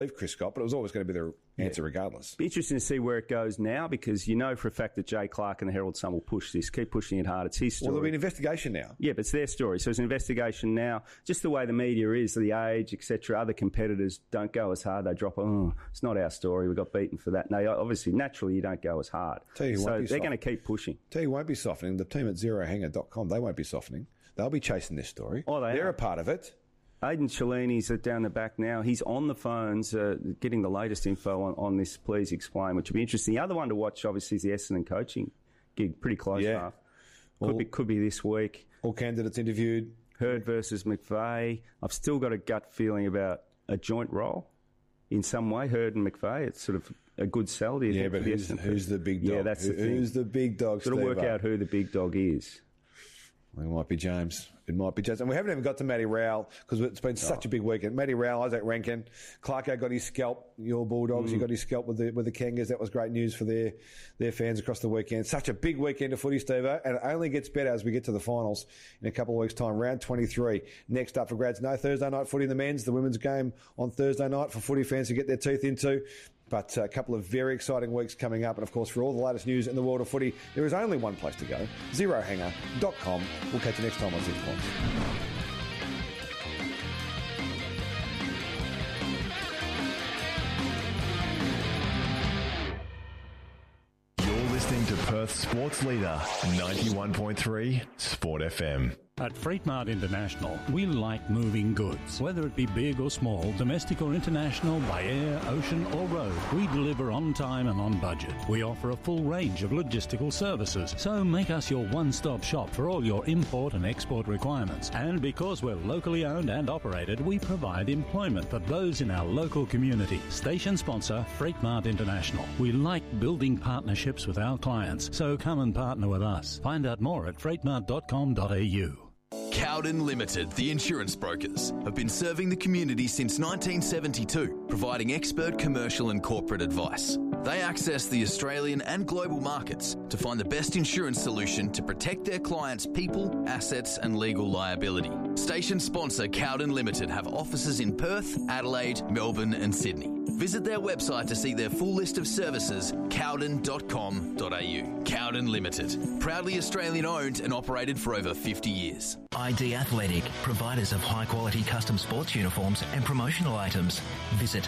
Chris Scott, but it was always going to be the answer regardless. Be interesting to see where it goes now, because you know for a fact that Jay Clark and the Herald Sun will push this, keep pushing it hard. It's his story. Well, there'll be an investigation now. Yeah, but it's their story. So it's an investigation now. Just the way the media is, the age, etc. Other competitors don't go as hard. They drop, it's not our story. We got beaten for that. No, obviously, naturally, you don't go as hard. So they're going to keep pushing. Tell you won't be softening. The team at zerohanger.com, they won't be softening. They'll be chasing this story. Oh, they're a part of it. Aidan Cellini's down the back now. He's on the phones getting the latest info on this. Please explain, which will be interesting. The other one to watch, obviously, is the Essendon coaching gig. Pretty close half. Could be this week. All candidates interviewed. Hurd versus McVeigh. I've still got a gut feeling about a joint role in some way. Hurd and McVeigh. It's sort of a good sell. Do you think? But who's the big dog? Yeah, that's the thing. Who's the big dog? Got to work out who the big dog is. It might be James. It might be James. And we haven't even got to Matty Rowell because it's been such a big weekend. Matty Rowell, Isaac Rankin, Clarko got his scalp. Your Bulldogs, he got his scalp with the Kangas. That was great news for their fans across the weekend. Such a big weekend of footy, Steve-O, and it only gets better as we get to the finals in a couple of weeks' time. Round 23 next up for grads. No Thursday night footy in the men's. The women's game on Thursday night for footy fans to get their teeth into. But a couple of very exciting weeks coming up. And, of course, for all the latest news in the world of footy, there is only one place to go, zerohanger.com. We'll catch you next time on 6 Points. You're listening to Perth's sports leader, 91.3 Sport FM. At Freight Mart International, we like moving goods. Whether it be big or small, domestic or international, by air, ocean or road, we deliver on time and on budget. We offer a full range of logistical services, so make us your one-stop shop for all your import and export requirements. And because we're locally owned and operated, we provide employment for those in our local community. Station sponsor, Freight Mart International. We like building partnerships with our clients, so come and partner with us. Find out more at freightmart.com.au. Cowden Limited, the insurance brokers, have been serving the community since 1972, providing expert commercial and corporate advice. They access the Australian and global markets to find the best insurance solution to protect their clients' people, assets and legal liability. Station sponsor Cowden Limited have offices in Perth, Adelaide, Melbourne and Sydney. Visit their website to see their full list of services, cowden.com.au. Cowden Limited, proudly Australian owned and operated for over 50 years. ID Athletic, providers of high-quality custom sports uniforms and promotional items. Visit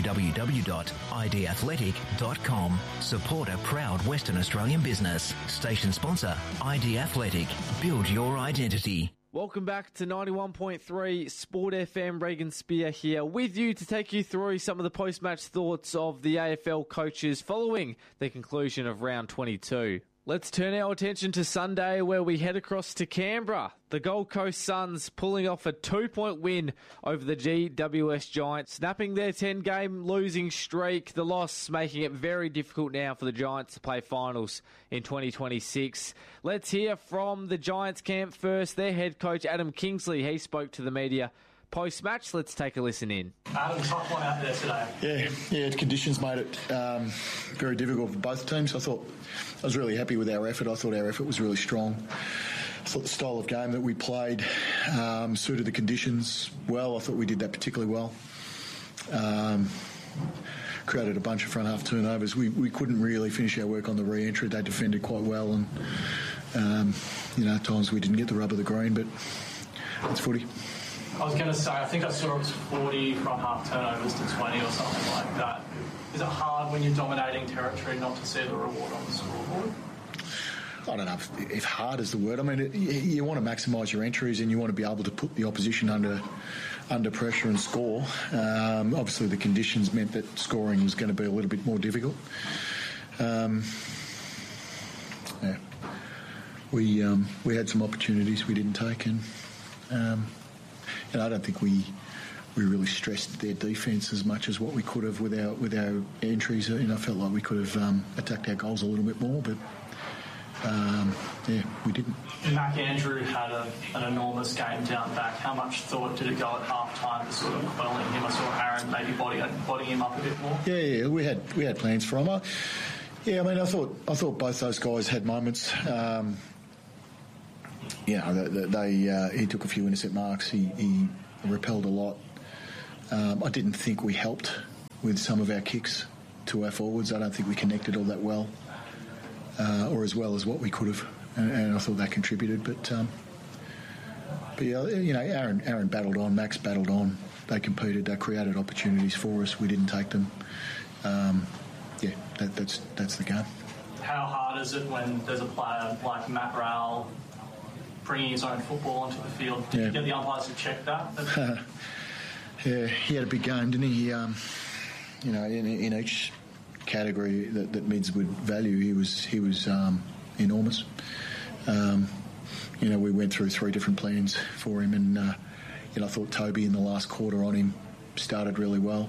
www.idathletic.com. Support a proud Western Australian business. Station sponsor, ID Athletic. Build your identity. Welcome back to 91.3 Sport FM. Regan Spear here with you to take you through some of the post-match thoughts of the AFL coaches following the conclusion of round 22. Let's turn our attention to Sunday, where we head across to Canberra. The Gold Coast Suns pulling off a 2-point win over the GWS Giants, snapping their 10-game losing streak. The loss making it very difficult now for the Giants to play finals in 2026. Let's hear from the Giants camp first. Their head coach, Adam Kingsley, he spoke to the media post-match. Let's take a listen in. Adam, tough one out there today. Yeah, conditions made it very difficult for both teams. I was really happy with our effort. I thought our effort was really strong. I thought the style of game that we played suited the conditions well. I thought we did that particularly well. Created a bunch of front half turnovers. We couldn't really finish our work on the re-entry. They defended quite well, and at times we didn't get the rub of the green, but it's footy. I was going to say, I think I saw it was 40 front half turnovers to 20 or something like that. Is it hard when you're dominating territory not to see the reward on the scoreboard? I don't know if hard is the word. I mean, you want to maximise your entries and you want to be able to put the opposition under pressure and score. Obviously, the conditions meant that scoring was going to be a little bit more difficult. We had some opportunities we didn't take, and I don't think we really stressed their defence as much as what we could have with our entries. I felt like we could have attacked our goals a little bit more, but we didn't. Mac Andrew had an enormous game down back. How much thought did it go at half time to sort of quelling him? I saw Aaron maybe bodying him up a bit more. Yeah, we had plans for him. I thought both those guys had moments. He took a few intercept marks. He repelled a lot. I didn't think we helped with some of our kicks to our forwards. I don't think we connected all that well, or as well as what we could have, and I thought that contributed. But yeah, you know, Aaron battled on, Max battled on. They competed, they created opportunities for us. We didn't take them. Yeah, that's the game. How hard is it when there's a player like Matt Rowell bringing his own football onto the field? Did you get the umpires to check that? Yeah, he had a big game, didn't he? You know, in each category that Mids would value, he was enormous. You know, we went through 3 different plans for him, and you know, I thought Toby in the last quarter on him started really well.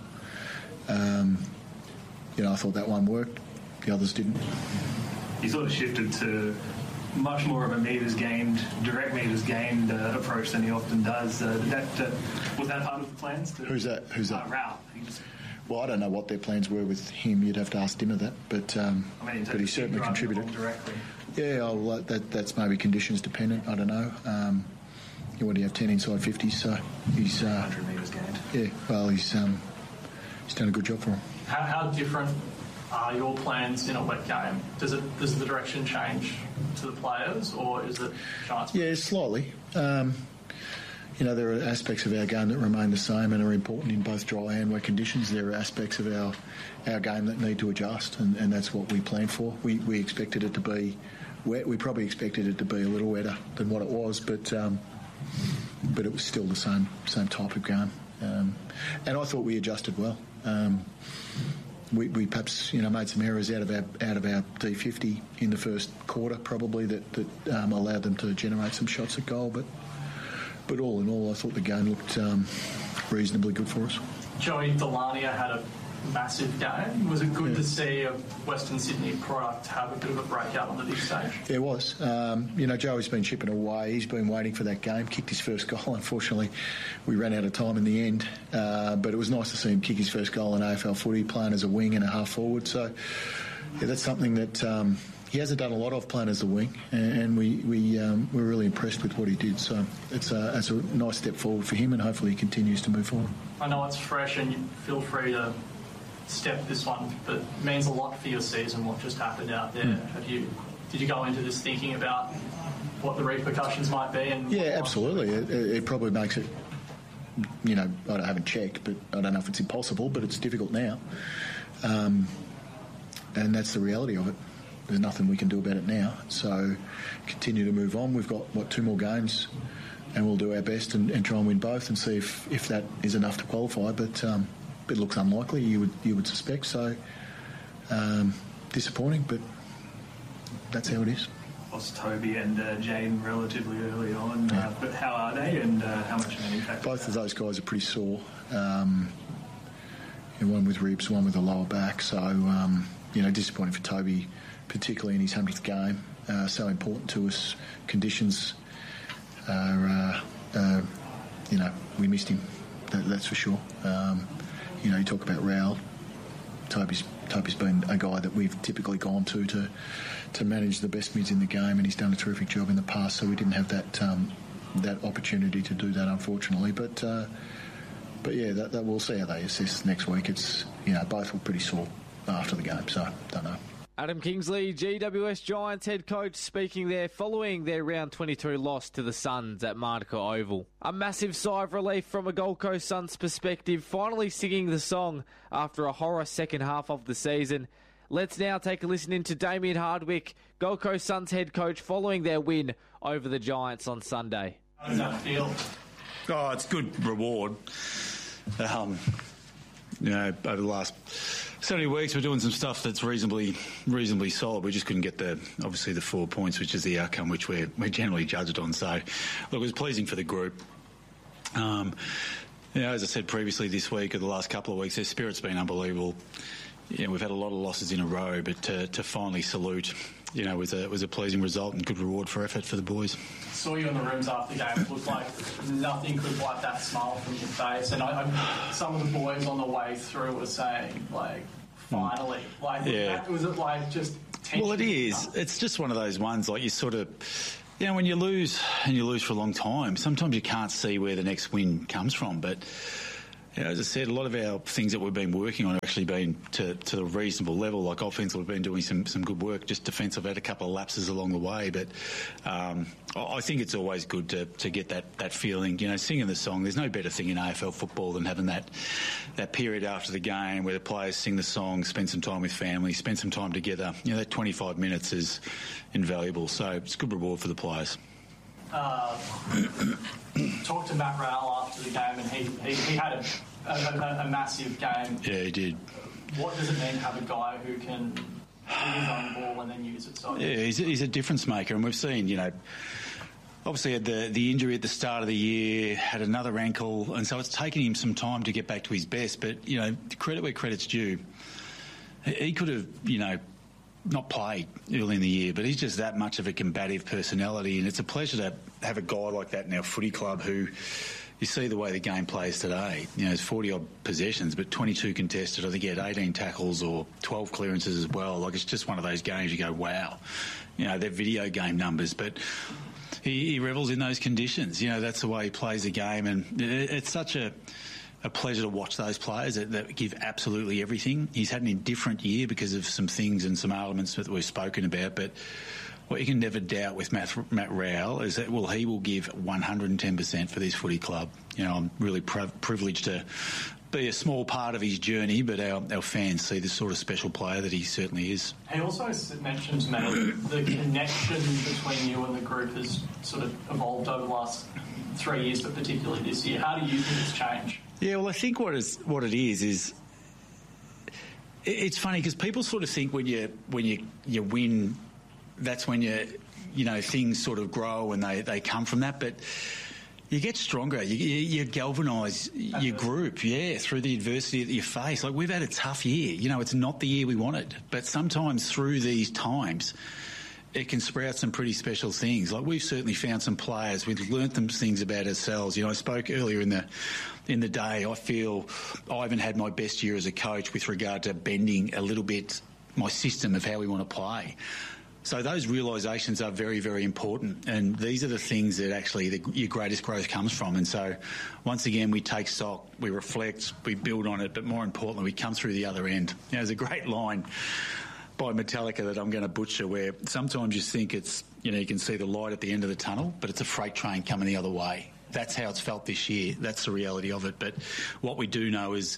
You know, I thought that one worked. The others didn't. He sort of shifted to much more of a direct meters gained approach than he often does. Was that part of the plans? Who's that? Rao. Well, I don't know what their plans were with him. You'd have to ask Dimmer that. But he certainly contributed. Yeah, well, that's maybe conditions dependent. I don't know. What do you have? 10 inside 50s, so he's 100 metres gained. Yeah, well, he's done a good job for him. How different are your plans in a wet game? Does the direction change to the players, or is it Giants? Yeah, slightly. You know, there are aspects of our game that remain the same and are important in both dry and wet conditions. There are aspects of our game that need to adjust, and that's what we planned for. We expected it to be wet. We probably expected it to be a little wetter than what it was, but it was still the same type of game. And I thought we adjusted well. We perhaps, you know, made some errors out of our D50 in the first quarter, probably that allowed them to generate some shots at goal. But all in all, I thought the game looked reasonably good for us. Joey Delania had a massive game. Was it good to see a Western Sydney product have a bit of a breakout on the big stage? Yeah, it was. You know, Joey's been chipping away. He's been waiting for that game. Kicked his first goal. Unfortunately, we ran out of time in the end. But it was nice to see him kick his first goal in AFL footy, playing as a wing and a half forward. So, yeah, that's something that he hasn't done a lot of, playing as a wing, and we're really impressed with what he did. So it's a nice step forward for him, and hopefully he continues to move forward. I know it's fresh, and you feel free to step this one, but it means a lot for your season, what just happened out there. Did you go into this thinking about what the repercussions might be? Yeah, absolutely. It probably makes it, you know, I haven't checked, but I don't know if it's impossible, but it's difficult now. And that's the reality of it. There's nothing we can do about it now. So continue to move on. We've got, 2 more games, and we'll do our best and try and win both and see if that is enough to qualify. But it looks unlikely, you would suspect. So disappointing, but that's how it is. Lost Toby and Jane relatively early on, but how are they, and how much of an impact? Both of those guys are pretty sore. One with ribs, one with a lower back. So you know, disappointing for Toby, particularly in his 100th game. So important to us. Conditions are, you know, we missed him. That's for sure. You know, you talk about Rowell. Toby's been a guy that we've typically gone to manage the best mids in the game, and he's done a terrific job in the past. So we didn't have that opportunity to do that, unfortunately. But yeah, that we'll see how they assess next week. It's, you know, both were pretty sore after the game, so don't know. Adam Kingsley, GWS Giants head coach, speaking there following their round 22 loss to the Suns at Manuka Oval. A massive sigh of relief from a Gold Coast Suns perspective, finally singing the song after a horror second half of the season. Let's now take a listen into Damien Hardwick, Gold Coast Suns head coach, following their win over the Giants on Sunday. How does that feel? Oh, it's good reward. You know, over the last 70 weeks, we're doing some stuff that's reasonably solid. We just couldn't get obviously the 4 points, which is the outcome which we're generally judged on. So, look, it was pleasing for the group. You know, as I said previously this week or the last couple of weeks, their spirit's been unbelievable. You know, we've had a lot of losses in a row, but to finally salute, you know, was a pleasing result and good reward for effort for the boys. Saw you in the rooms after the game. It looked like nothing could wipe that smile from your face. And some of the boys on the way through were saying, like, finally. Like, yeah. Was it like just tension? Well, it is. It's just one of those ones, like, you sort of, you know, when you lose and you lose for a long time, sometimes you can't see where the next win comes from. But, As I said, a lot of our things that we've been working on have actually been to a reasonable level. Like offense, we've been doing some good work. Just defence, I've had a couple of lapses along the way. But I think it's always good to get that feeling. Singing the song, there's no better thing in AFL football than having that period after the game where the players sing the song, spend some time with family, spend some time together. That 25 minutes is invaluable. So it's a good reward for the players. Talked to Matt Rowell after the game, and he had a massive game. Yeah, he did. What does it mean to have a guy who can win his own ball and then use it? So yeah, he's a difference maker, and we've seen, obviously had the injury at the start of the year, had another ankle, and so it's taken him some time to get back to his best. But credit where credit's due. He could have, not played early in the year, but he's just that much of a combative personality, and it's a pleasure to have a guy like that in our footy club who, you see the way the game plays today. It's 40-odd possessions, but 22 contested. I think he had 18 tackles or 12 clearances as well. Like, it's just one of those games you go, wow. They're video game numbers, but he revels in those conditions. That's the way he plays the game, and it's such a pleasure to watch those players that give absolutely everything. He's had an indifferent year because of some things and some elements that we've spoken about, but what you can never doubt with Matt Rowell is that, he will give 110% for this footy club. I'm really privileged to be a small part of his journey, but our fans see the sort of special player that he certainly is. He also mentioned to me the connection between you and the group has sort of evolved over the last 3 years, but particularly this year. How do you think it's changed? Yeah, well, I think what it is it's funny because people sort of think when you win, that's when things sort of grow and they come from that, but you get stronger. You galvanise your group, through the adversity that you face. Like, we've had a tough year. It's not the year we wanted, but sometimes through these times, it can sprout some pretty special things. Like, we've certainly found some players. We've learnt some things about ourselves. I spoke earlier in the day. I feel I haven't had my best year as a coach with regard to bending a little bit my system of how we want to play. So those realisations are very, very important, and these are the things that actually your greatest growth comes from. And so, once again, we take stock, we reflect, we build on it, but more importantly, we come through the other end. There's a great line by Metallica that I'm going to butcher, where sometimes you think it's, you can see the light at the end of the tunnel, but it's a freight train coming the other way. That's how it's felt this year. That's the reality of it. But what we do know is,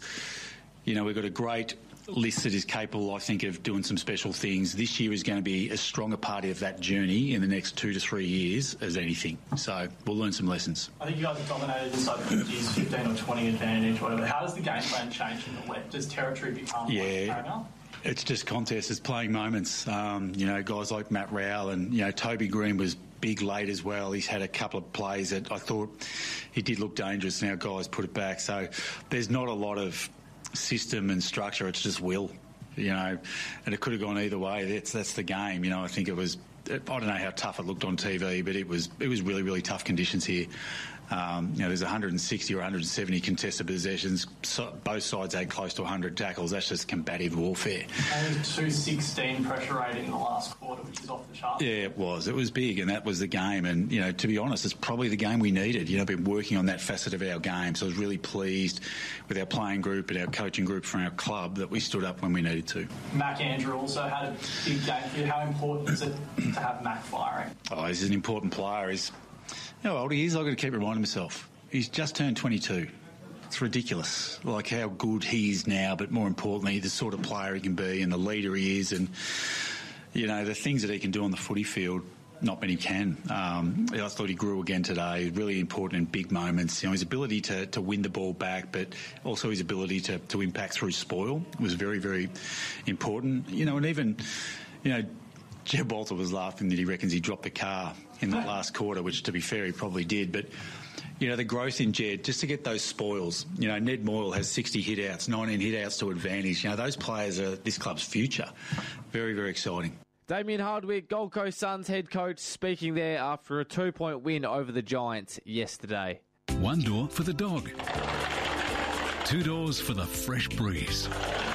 we've got a great list that is capable, I think, of doing some special things. This year is going to be as strong a part of that journey in the next 2 to 3 years as anything. So we'll learn some lessons. I think you guys have dominated inside 50s, 15 or 20 advantage, whatever. How does the game plan change in the wet? Does territory become paramount? It's just contests. It's playing moments. Guys like Matt Rowell and, Toby Green was big late as well. He's had a couple of plays that I thought he did look dangerous. Now guys put it back. So there's not a lot of system and structure. It's just will, and it could have gone either way. That's the game. I think it was, I don't know how tough it looked on TV, but it was really, really tough conditions here. There's 160 or 170 contested possessions. Both sides had close to 100 tackles. That's just combative warfare. And 216 pressure rating in the last quarter, which is off the chart. Yeah, it was. It was big, and that was the game. And, to be honest, it's probably the game we needed. I've been working on that facet of our game, so I was really pleased with our playing group and our coaching group from our club that we stood up when we needed to. Mac Andrew also had a big game for you. How important is it to have Mac firing? Oh, he's an important player. How old he is, I've got to keep reminding myself. He's just turned 22. It's ridiculous, like how good he is now, but more importantly, the sort of player he can be and the leader he is, and, the things that he can do on the footy field, not many can. I thought he grew again today, really important in big moments. His ability to win the ball back, but also his ability to impact through spoil was very, very important. And even, Jeb Walter was laughing that he reckons he dropped the car in the last quarter, which, to be fair, he probably did. But, the growth in Jed, just to get those spoils. Ned Moyle has 60 hit-outs, 19 hit-outs to advantage. Those players are this club's future. Very, very exciting. Damien Hardwick, Gold Coast Suns head coach, speaking there after a 2-point win over the Giants yesterday. One door for the dog. 2 doors for the fresh breeze.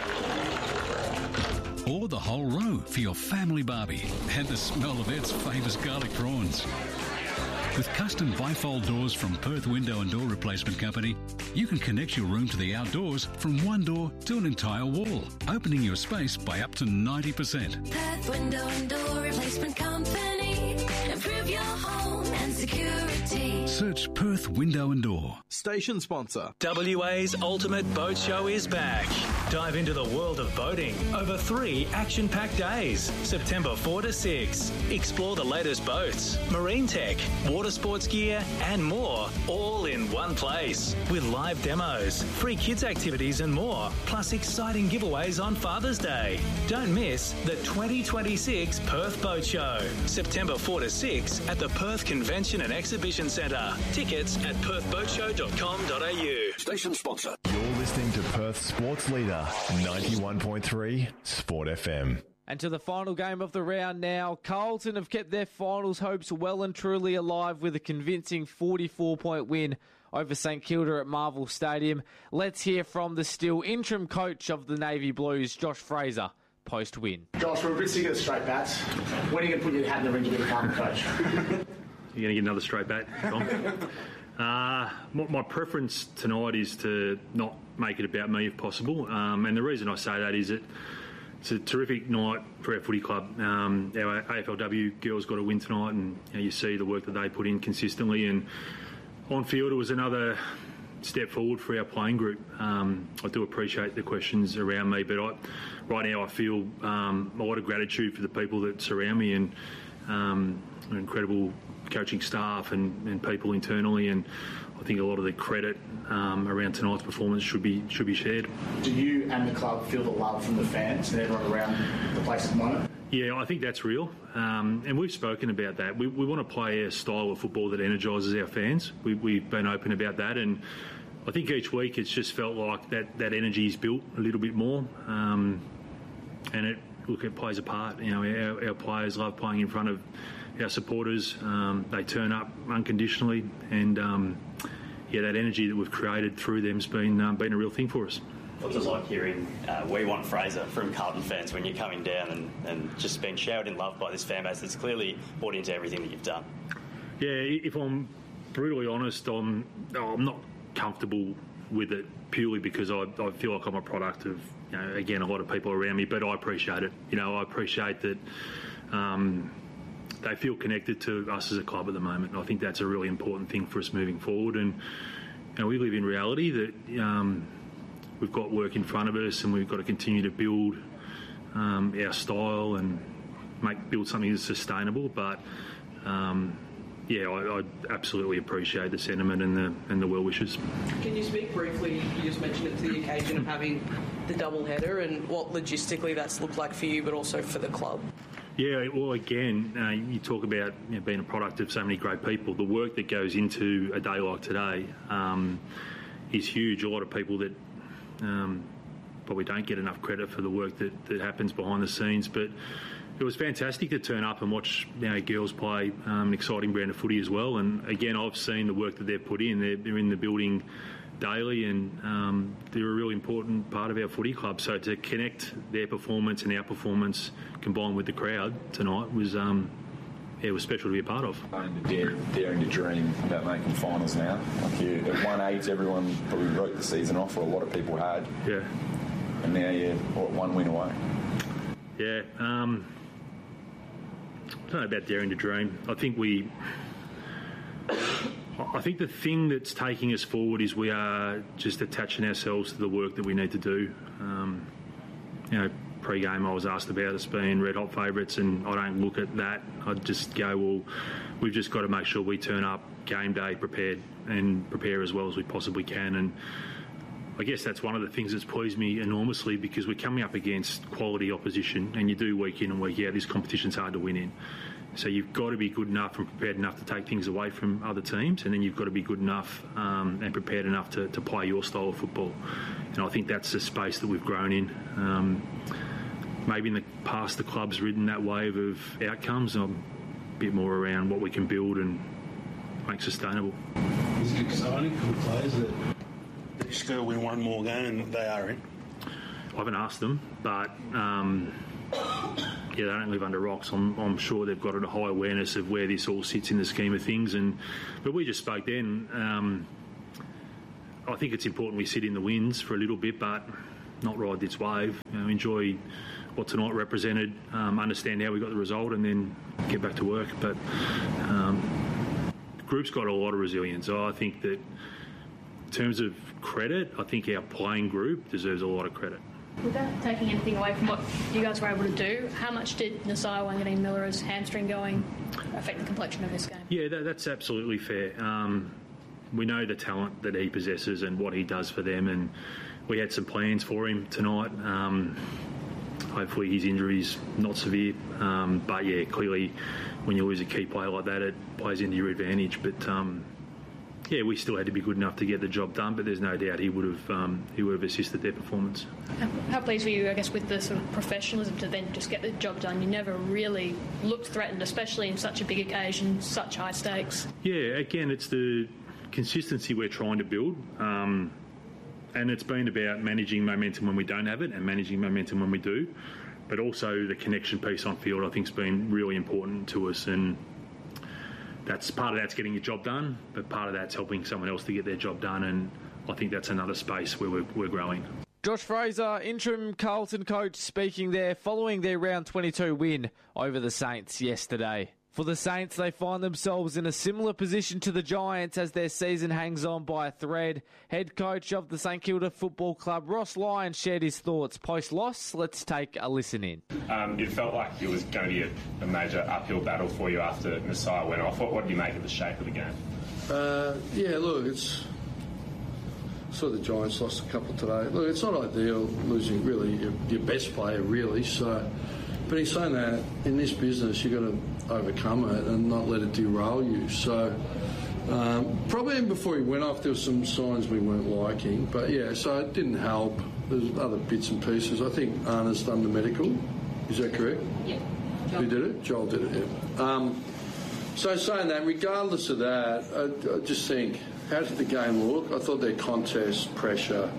Or the whole row for your family barbie and the smell of Ed's famous garlic prawns. With custom bifold doors from Perth Window and Door Replacement Company, You can connect your room to the outdoors from one door to an entire wall, opening your space by up to 90%. Perth Window and Door Replacement Company. Improve your home and security. Search Perth Window and Door. Station sponsor. WA's Ultimate Boat Show is back. Dive into the world of boating over 3 action-packed days, September 4 to 6. Explore the latest boats, marine tech, water sports gear, and more, all in one place. With live demos, free kids activities and more, plus exciting giveaways on Father's Day. Don't miss the 2026 Perth Boat Show, September 4 to 6 at the Perth Convention and Exhibition Centre. Tickets at perthboatshow.com.au. Station sponsor. You're listening to Perth Sports Leader, 91.3 Sport FM. And to the final game of the round now. Carlton have kept their finals hopes well and truly alive with a convincing 44-point win over St Kilda at Marvel Stadium. Let's hear from the still interim coach of the Navy Blues, Josh Fraser, post-win. Josh, we're a bit sick of the straight bats. When are you going to put your hat in the ring to become a coach? You're going to get another straight bat, Tom? My preference tonight is to not make it about me if possible. And the reason I say that is that it's a terrific night for our footy club. Our AFLW girls got a win tonight, and you see the work that they put in consistently. And on field, it was another step forward for our playing group. I do appreciate the questions around me, but right now I feel a lot of gratitude for the people that surround me and an incredible coaching staff and people internally, and I think a lot of the credit around tonight's performance should be shared. Do you and the club feel the love from the fans and everyone around the place at the moment? Yeah, I think that's real, and we've spoken about that. We want to play a style of football that energises our fans. We've been open about that, and I think each week it's just felt like that energy is built a little bit more, and it plays a part. Our players love playing in front of our supporters. They turn up unconditionally, and that energy that we've created through them's been a real thing for us. What's it like hearing "We Want Fraser" from Carlton fans when you're coming down and just being showered in love by this fan base that's clearly bought into everything that you've done? Yeah, if I'm brutally honest, I'm not comfortable with it purely because I feel like I'm a product of, again, a lot of people around me, but I appreciate it. I appreciate that they feel connected to us as a club at the moment. And I think that's a really important thing for us moving forward. And we live in reality that we've got work in front of us, and we've got to continue to build our style and build something that's sustainable. But I absolutely appreciate the sentiment and the well wishes. Can you speak briefly? You just mentioned it, to the occasion of having the double header and what logistically that's looked like for you, but also for the club. Yeah, well, again, you talk about being a product of so many great people. The work that goes into a day like today is huge. A lot of people that probably don't get enough credit for the work that happens behind the scenes. But it was fantastic to turn up and watch girls play an exciting brand of footy as well. And again, I've seen the work that they've put in. They're in the building daily, and they're a really important part of our footy club. So to connect their performance and our performance combined with the crowd tonight was special to be a part of. Daring to dream about making finals now. At 1-8, everyone probably wrote the season off, or a lot of people had. Yeah. And now you're one win away. Yeah. I don't know about daring to dream. I think the thing that's taking us forward is we are just attaching ourselves to the work that we need to do. Pre-game I was asked about us being red hot favourites, and I don't look at that. I just go, well, we've just got to make sure we turn up game day prepared and prepare as well as we possibly can. And I guess that's one of the things that's pleased me enormously, because we're coming up against quality opposition, and you do week in and week out. This competition's hard to win in. So you've got to be good enough and prepared enough to take things away from other teams, and then you've got to be good enough and prepared enough to play your style of football. And I think that's the space that we've grown in. Maybe in the past the club's ridden that wave of outcomes. I'm a bit more around what we can build and make sustainable. Is it exciting for the players that they're just going to win one more game and they are in? I haven't asked them, but they don't live under rocks. I'm sure they've got a high awareness of where this all sits in the scheme of things. But we just spoke then. I think it's important we sit in the wins for a little bit, but not ride this wave. Enjoy what tonight represented, understand how we got the result, and then get back to work. But the group's got a lot of resilience. I think that in terms of credit, I think our playing group deserves a lot of credit. Without taking anything away from what you guys were able to do, how much did Nasiah Wanganeen-Miller's hamstring going affect the complexion of this game? Yeah, that's absolutely fair. We know the talent that he possesses and what he does for them, and we had some plans for him tonight. Hopefully his injury's not severe. But yeah, clearly when you lose a key player like that, it plays into your advantage. But yeah, we still had to be good enough to get the job done, but there's no doubt he would have assisted their performance. How pleased were you, I guess, with the sort of professionalism to then just get the job done? You never really looked threatened, especially in such a big occasion, such high stakes. Yeah, again, it's the consistency we're trying to build. And it's been about managing momentum when we don't have it and managing momentum when we do. But also the connection piece on field, I think, has been really important to us. And that's part of that's getting your job done, but part of that's helping someone else to get their job done. And I think that's another space where we're growing. Josh Fraser, interim Carlton coach, speaking there following their round 22 win over the Saints yesterday. For the Saints, they find themselves in a similar position to the Giants as their season hangs on by a thread. Head coach of the St Kilda Football Club, Ross Lyon, shared his thoughts post-loss. Let's take a listen in. It felt like it was going to be a major uphill battle for you after Nasiah went off. What did you make of the shape of the game? Yeah, look, it's sort of the Giants lost a couple today. Look, it's not ideal losing really your best player, really. So, but he's saying that in this business you've got to overcome it and not let it derail you. So probably even before he went off there were some signs we weren't liking, but yeah, so it didn't help. There's other bits and pieces. I think Anna's done the medical. Is that correct? Yeah. Who did it? Joel did it, yeah. So saying that, regardless of that, I just think, how did the game look? I thought their contest pressure,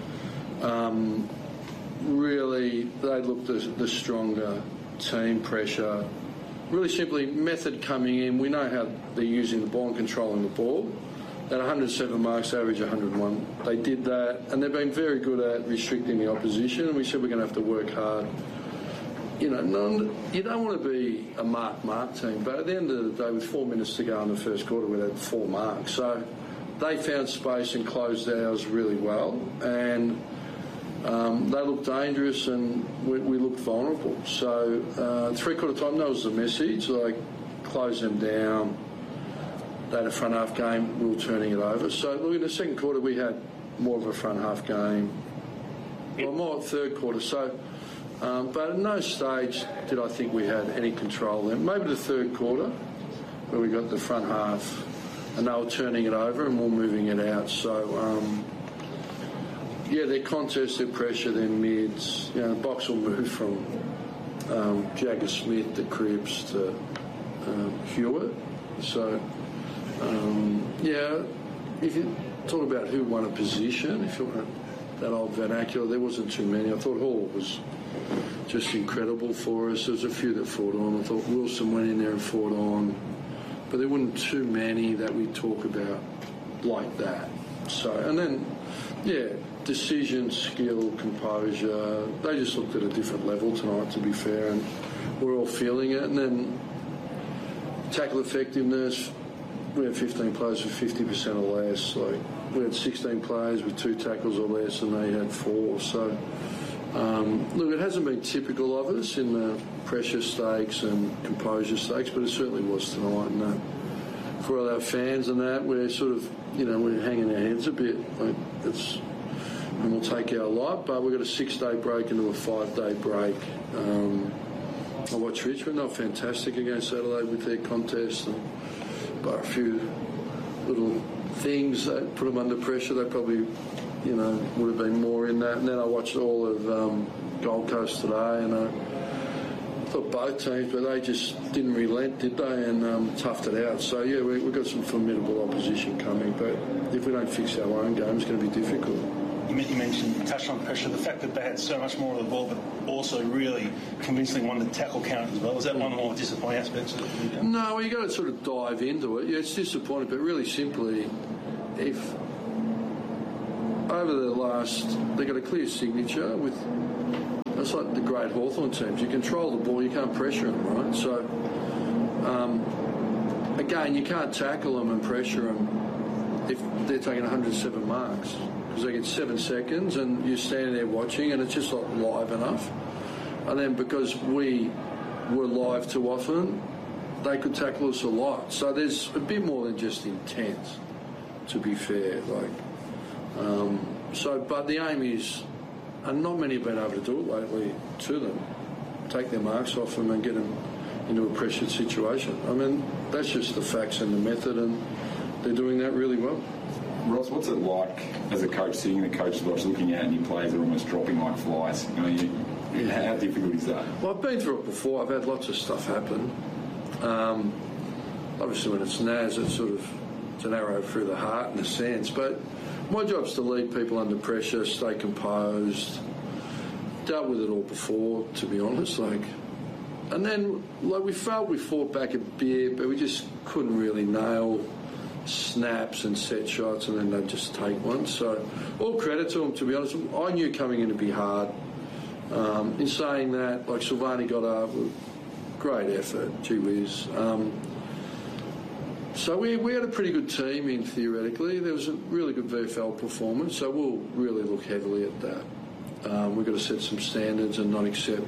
really, they looked the stronger team pressure. Really simply, method coming in. We know how they're using the ball and controlling the ball. At 107 marks, average 101. They did that, and they've been very good at restricting the opposition. And we said we're going to have to work hard. You know, you don't want to be a mark team, but at the end of the day, with 4 minutes to go in the first quarter, we had 4 marks. So they found space and closed ours really well, and they looked dangerous and we looked vulnerable. So three-quarter time, that was the message, like close them down. They had a front half game, we were turning it over. So look, in the second quarter we had more of a front half game, well, more third quarter. So, but at no stage did I think we had any control then. Maybe the third quarter where we got the front half and they were turning it over and we were moving it out. So, yeah, their contest, their pressure, their mids. You know, the box will move from Jagger Smith to Cripps to Hewitt. So, yeah, if you talk about who won a position, if you want that old vernacular, there wasn't too many. I thought Hall was just incredible for us. There was a few that fought on. I thought Wilson went in there and fought on. But there weren't too many that we talk about like that. So, and then, yeah, decision, skill, composure, they just looked at a different level tonight, to be fair, and we're all feeling it. And then tackle effectiveness, we had 15 players with 50% or less. Like, we had 16 players with 2 tackles or less, and they had 4. So, look, it hasn't been typical of us in the pressure stakes and composure stakes, but it certainly was tonight. And for all our fans and that, we're sort of, you know, we're hanging our heads a bit. Like, and we'll take our lot, but we've got a 6-day break into a 5-day break. I watched Richmond, they were fantastic against Adelaide with their contest, but a few little things that put them under pressure. They probably, you know, would have been more in that. And then I watched all of Gold Coast today, and I thought both teams, but they just didn't relent, did they, and toughed it out. So, yeah, we've got some formidable opposition coming, but if we don't fix our own game, it's going to be difficult. You touched on pressure, the fact that they had so much more of the ball, but also really convincingly won the tackle count as well. Is that one of the more disappointing aspects of the game? No, well, you've got to sort of dive into it. Yeah, it's disappointing, but really simply, if over the last, they got a clear signature with, it's like the great Hawthorn teams. You control the ball, you can't pressure them, right? So, again, you can't tackle them and pressure them if they're taking 107 marks, because they get 7 seconds and you're standing there watching and it's just not live enough. And then because we were live too often, they could tackle us a lot. So there's a bit more than just intent, to be fair. But the aim is, and not many have been able to do it lately to them, take their marks off them and get them into a pressured situation. I mean, that's just the facts and the method, and they're doing that really well. Ross, what's it like as a coach sitting in the coach's box looking out and your players are almost dropping like flies? How difficult is that? Well, I've been through it before. I've had lots of stuff happen. Obviously, when it's Naz, it's an arrow through the heart in a sense. But my job's to lead people under pressure, stay composed. Dealt with it all before, to be honest. And then we felt we fought back a bit, but we just couldn't really nail snaps and set shots, and then they'd just take one. So all credit to them, to be honest. I knew coming in to be hard. In saying that, Silvani got up, great effort, gee whiz. So we had a pretty good team in, theoretically. There was a really good VFL performance, so we'll really look heavily at that. We've got to set some standards and not accept,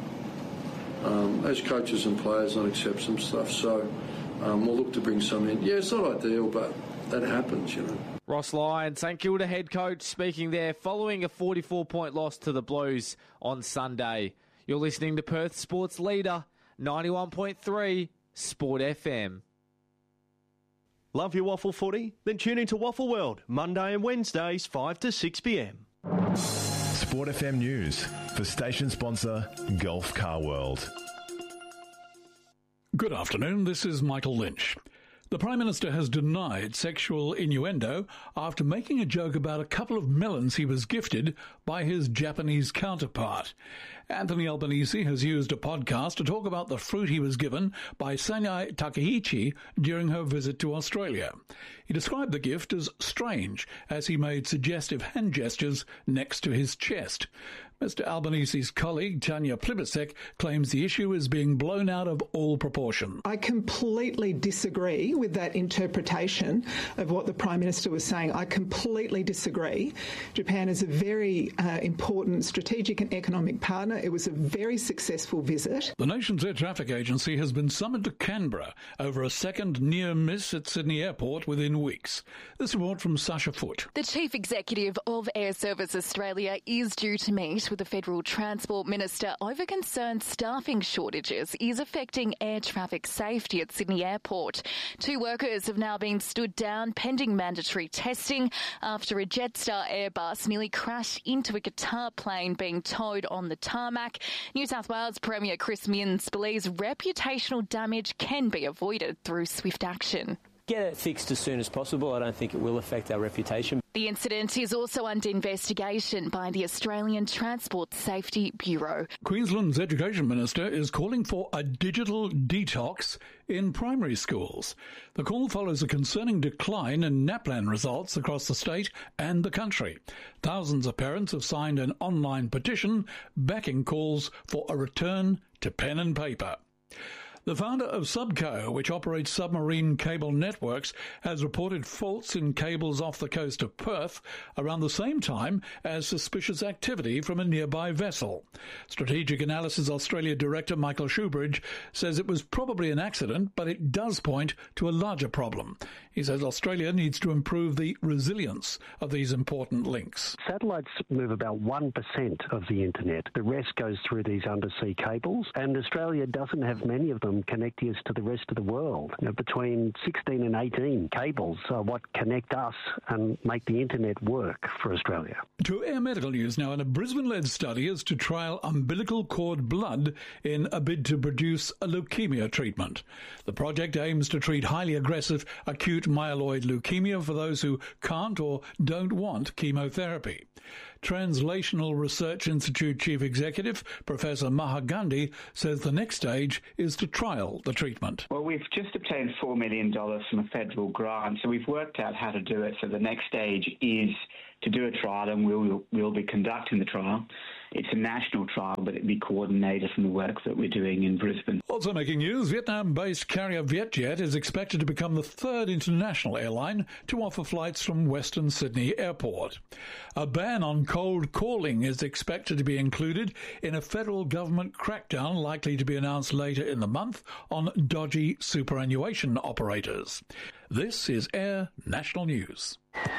as coaches and players, not accept some stuff. So we'll look to bring some in. Yeah, it's not ideal, but that happens, Ross Lyon, St Kilda head coach, speaking there following a 44-point loss to the Blues on Sunday. You're listening to Perth Sports Leader, 91.3 Sport FM. Love your waffle footy? Then tune into Waffle World, Monday and Wednesdays, 5 to 6 p.m. Sport FM News for station sponsor Gulf Car World. Good afternoon, this is Michael Lynch. The Prime Minister has denied sexual innuendo after making a joke about a couple of melons he was gifted by his Japanese counterpart. Anthony Albanese has used a podcast to talk about the fruit he was given by Sanai Takaichi during her visit to Australia. He described the gift as strange, as he made suggestive hand gestures next to his chest. Mr Albanese's colleague, Tanya Plibersek, claims the issue is being blown out of all proportion. I completely disagree with that interpretation of what the Prime Minister was saying. I completely disagree. Japan is a very important strategic and economic partner. It was a very successful visit. The nation's air traffic agency has been summoned to Canberra over a second near miss at Sydney Airport within weeks. This report from Sasha Foote. The Chief Executive of Air Service Australia is due to meet with the Federal Transport Minister over concerned staffing shortages is affecting air traffic safety at Sydney Airport. 2 workers have now been stood down pending mandatory testing after a Jetstar Airbus nearly crashed into a Qatar plane being towed on the tarmac. New South Wales Premier Chris Minns believes reputational damage can be avoided through swift action. Get it fixed as soon as possible. I don't think it will affect our reputation. The incident is also under investigation by the Australian Transport Safety Bureau. Queensland's Education Minister is calling for a digital detox in primary schools. The call follows a concerning decline in NAPLAN results across the state and the country. Thousands of parents have signed an online petition backing calls for a return to pen and paper. The founder of Subco, which operates submarine cable networks, has reported faults in cables off the coast of Perth around the same time as suspicious activity from a nearby vessel. Strategic Analysis Australia Director Michael Shoebridge says it was probably an accident, but it does point to a larger problem. He says Australia needs to improve the resilience of these important links. Satellites move about 1% of the internet. The rest goes through these undersea cables, and Australia doesn't have many of them connecting us to the rest of the world. Between 16 and 18 cables are what connect us and make the internet work for Australia. To Air Medical News now, and a Brisbane-led study is to trial umbilical cord blood in a bid to produce a leukemia treatment. The project aims to treat highly aggressive acute myeloid leukemia for those who can't or don't want chemotherapy. Translational Research Institute Chief Executive Professor Maha Gandhi says the next stage is to trial the treatment. Well, we've just obtained $4 million from a federal grant, so we've worked out how to do it. So the next stage is to do a trial, and we'll be conducting the trial. It's a national trial, but it'll be coordinated from the work that we're doing in Brisbane. Also making news, Vietnam-based carrier Vietjet is expected to become the third international airline to offer flights from Western Sydney Airport. A ban on cold calling is expected to be included in a federal government crackdown likely to be announced later in the month on dodgy superannuation operators. This is Air National News.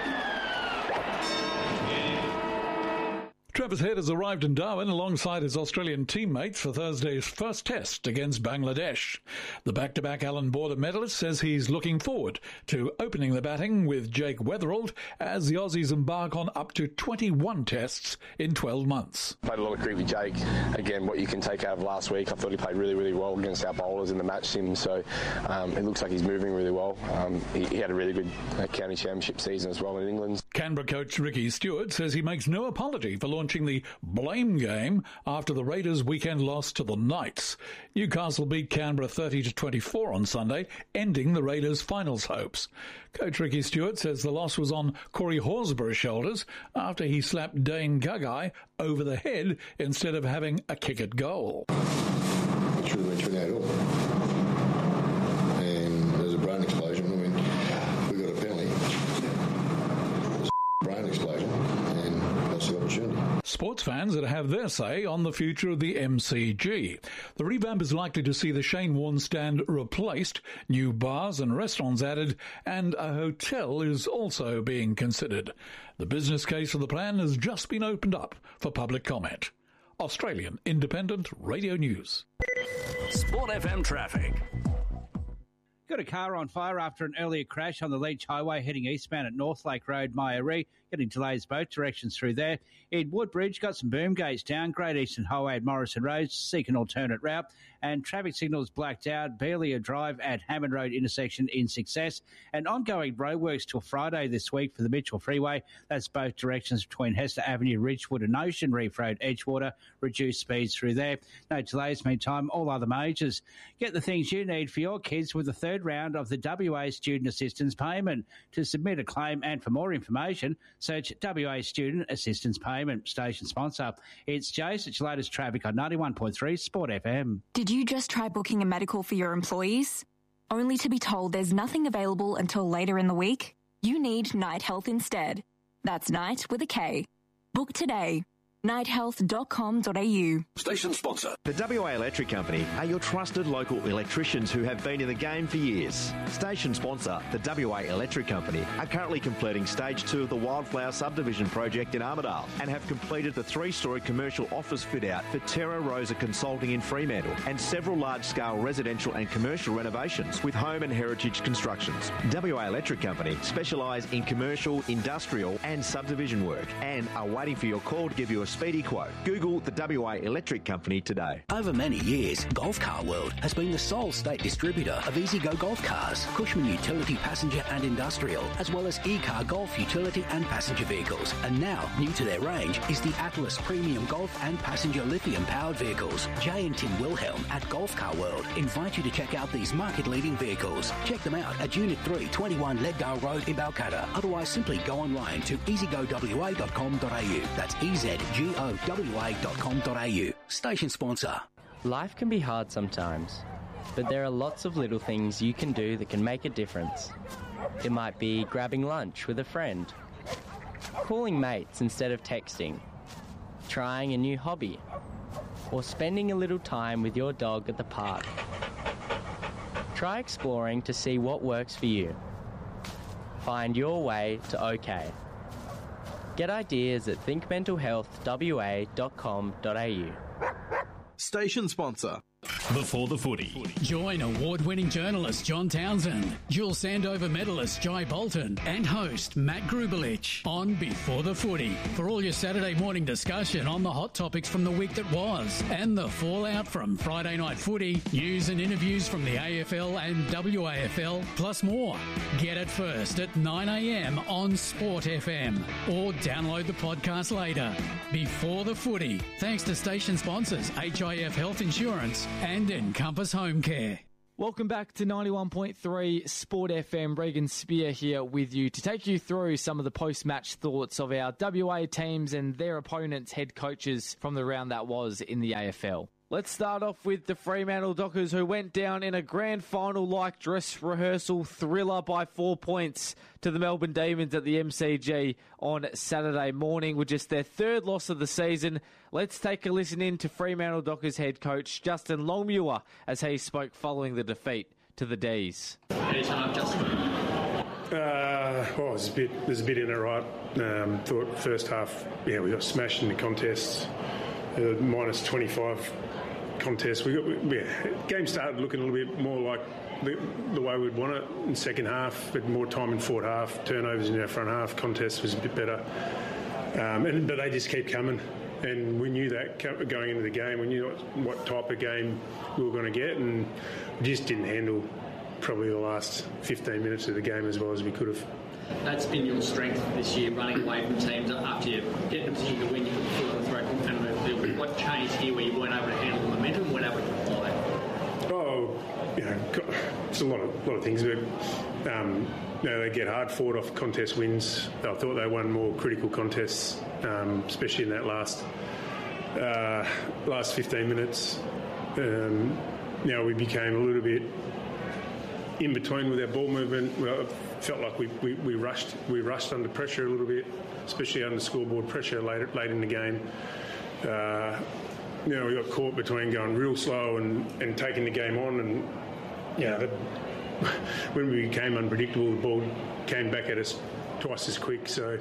Travis Head has arrived in Darwin alongside his Australian teammates for Thursday's first test against Bangladesh. The back-to-back Allan Border medalist says he's looking forward to opening the batting with Jake Weatherald as the Aussies embark on up to 21 tests in 12 months. Played a lot of cricket with Jake. Again, what you can take out of last week, I thought he played really, really well against our bowlers in the match sim, so it looks like he's moving really well. He had a really good county championship season as well in England. Canberra coach Ricky Stewart says he makes no apology for launching the blame game after the Raiders' weekend loss to the Knights. Newcastle beat Canberra 30-24 on Sunday, ending the Raiders' finals hopes. Coach Ricky Stewart says the loss was on Corey Horsburgh's shoulders after he slapped Dane Gagai over the head instead of having a kick at goal. It should have went 28 all. And there's a brain explosion. I mean, we got a penalty. There's a brain explosion. Sports fans that have their say on the future of the MCG. The revamp is likely to see the Shane Warne stand replaced, new bars and restaurants added, and a hotel is also being considered. The business case for the plan has just been opened up for public comment. Australian Independent Radio News. Sport FM traffic. Got a car on fire after an earlier crash on the Leach Highway heading eastbound at Northlake Road, Myaree. Getting delays both directions through there. In Woodbridge, got some boom gates down. Great Eastern Highway at Morrison Road. Seek an alternate route. And traffic signals blacked out. Bearlier Drive at Hammond Road intersection in success. And ongoing roadworks till Friday this week for the Mitchell Freeway. That's both directions between Hester Avenue, Ridgewood and Ocean Reef Road, Edgewater. Reduced speeds through there. No delays, meantime, all other majors. Get the things you need for your kids with the third round of the WA Student Assistance Payment. To submit a claim and for more information, search WA Student Assistance Payment. Station sponsor. It's Jace. It's your latest traffic on 91.3 Sport FM. Did you just try booking a medical for your employees? Only to be told there's nothing available until later in the week? You need Night Health instead. That's Night with a K. Book today. nighthealth.com.au. Station sponsor. The WA Electric Company are your trusted local electricians who have been in the game for years. Station sponsor, the WA Electric Company, are currently completing Stage 2 of the Wildflower Subdivision project in Armidale and have completed the 3-storey commercial office fit-out for Terra Rosa Consulting in Fremantle and several large-scale residential and commercial renovations with home and heritage constructions. WA Electric Company specialise in commercial, industrial and subdivision work and are waiting for your call to give you a speedy quote. Google the WA Electric Company today. Over many years, Golf Car World has been the sole state distributor of EasyGo Golf Cars, Cushman Utility Passenger and Industrial, as well as E-Car Golf Utility and Passenger Vehicles. And now, new to their range is the Atlas Premium Golf and Passenger Lithium-powered vehicles. Jay and Tim Wilhelm at Golf Car World invite you to check out these market-leading vehicles. Check them out at Unit 3, 21 Leadvale Road in Balcatta. Otherwise, simply go online to easygowa.com.au. That's EZGOWA.com.au. Station sponsor. Life can be hard sometimes, but there are lots of little things you can do that can make a difference. It might be grabbing lunch with a friend, calling mates instead of texting, trying a new hobby, or spending a little time with your dog at the park. Try exploring to see what works for you. Find your way to OK. Get ideas at thinkmentalhealthwa.com.au. Station sponsor. Before the Footy. Join award-winning journalist John Townsend, dual Sandover medalist Jai Bolton, and host Matt Grubelich on Before the Footy for all your Saturday morning discussion on the hot topics from the week that was and the fallout from Friday night footy, news and interviews from the AFL and WAFL, plus more. Get it first at 9 a.m. on Sport FM or download the podcast later. Before the Footy, thanks to station sponsors HIF Health Insurance and Encompass Home Care. Welcome back to 91.3 Sport FM. Regan Spear here with you to take you through some of the post-match thoughts of our WA teams and their opponents' head coaches from the round that was in the AFL. Let's start off with the Fremantle Dockers, who went down in a grand final-like dress rehearsal thriller by 4 points to the Melbourne Demons at the MCG on Saturday morning with just their third loss of the season. Let's take a listen in to Fremantle Dockers head coach Justin Longmuir as he spoke following the defeat to the D's. Anytime, Justin. There's a bit in it, right? Thought first half, we got smashed in the contest, minus 25 contest. Game started looking a little bit more like the way we'd want it in the second half, but more time in forward half, turnovers in our front half, contest was a bit better. But they just keep coming. And we knew that going into the game. We knew what type of game we were going to get, and we just didn't handle probably the last 15 minutes of the game as well as we could have. That's been your strength this year, running away from teams after you get in a position to win, you put the foot on the throat. And what changed here where you weren't able to handle the momentum, weren't able to apply? It's a lot of things, but they get hard fought off contest wins. I thought they won more critical contests, especially in that last 15 minutes. We became a little bit in between with our ball movement. Well, it felt like we rushed under pressure a little bit, especially under scoreboard pressure late in the game. We got caught between going real slow and taking the game on, and when we became unpredictable, the ball came back at us twice as quick. So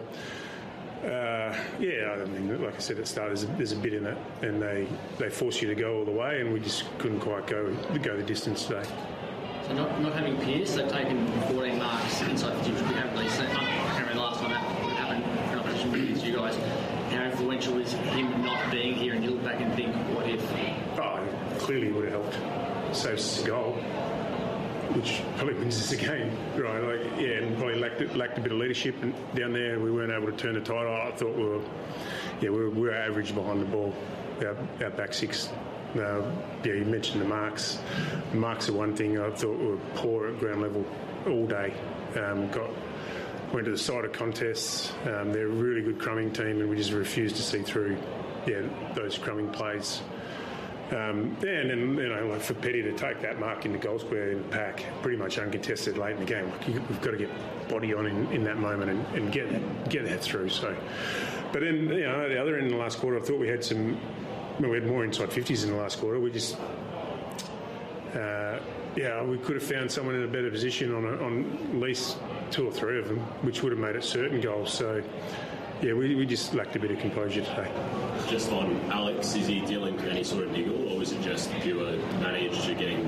like I said at the start, there's a bit in it, and they force you to go all the way, and we just couldn't quite go the distance today. So not having Pearce, they've taken 14 marks inside 50, which we haven't really seen. I can't remember the last time that happened in opposition with you guys. How influential is him not being here, and you look back and think, what if? Clearly would have helped save us a goal, which probably wins us the game, right? And probably lacked a bit of leadership down there. We weren't able to turn the tide. I thought we were average behind the ball, our back six. You mentioned the marks. The marks are one thing. I thought we were poor at ground level all day. Went to the side of contests. They're a really good crumbing team, and we just refused to see through those crumbing plays. And then, for Petty to take that mark in the goal square in the pack, pretty much uncontested late in the game. We've got to get body on in that moment and get that through. So, but then at the other end in the last quarter, I thought we had more inside 50s in the last quarter. We just, we could have found someone in a better position on at least two or three of them, which would have made it certain goals. So, we just lacked a bit of composure today. Just on Alex, is he dealing with any sort of niggle, or was it just pure managed or getting?